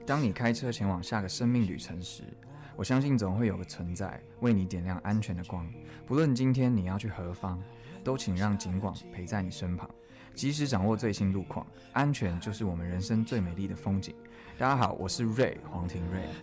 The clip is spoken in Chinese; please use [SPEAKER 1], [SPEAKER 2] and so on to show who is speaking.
[SPEAKER 1] 当你开车前往下个生命旅程时，我相信总会有个存在为你点亮安全的光。不论今天你要去何方，都请让警广陪在你身旁，及时掌握最新路况。安全就是我们人生最美丽的风景。大家好，我是 Ray 黄庭瑞。